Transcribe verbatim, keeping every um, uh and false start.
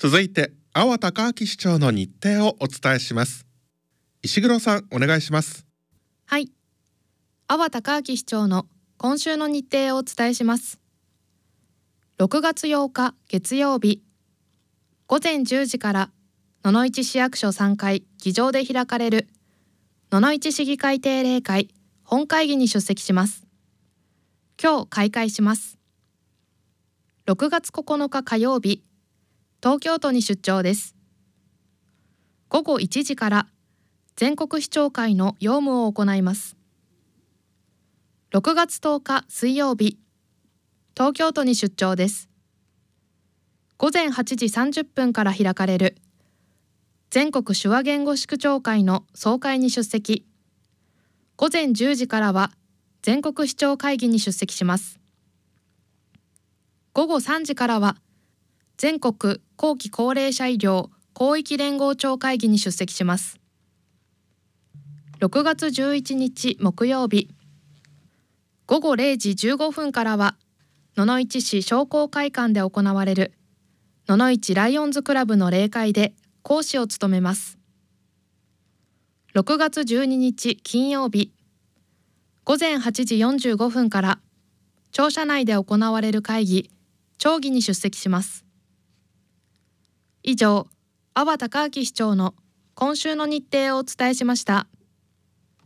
続いて阿波隆明市長の日程をお伝えします。石黒さん、お願いします。 はい、阿波隆明市長の今週の日程をお伝えします。ろくがつようか月曜日、ごぜんじゅうじから野々市市役所さんがい議場で開かれる野々市市議会定例会本会議に出席します。今日開会します。ろくがつここのか火曜日、東京都に出張です。ごごいちじから全国市長会の用務を行います。ろくがつとおか水曜日、東京都に出張です。ごぜんはちじさんじゅっぷんから開かれる全国手話言語市区長会の総会に出席。ごぜんじゅうじからは全国市長会議に出席します。ごごさんじからは全国後期高齢者医療広域連合庁会議に出席します。ろくがつじゅういちにち木曜日、ごごれいじじゅうごふんからは野々市市商工会館で行われる野々市ライオンズクラブの例会で講師を務めます。ろくがつじゅうににち金曜日、ごぜんはちじよんじゅうごふんから庁舎内で行われる会議町議に出席します。以上、阿波隆明市長の今週の日程をお伝えしました。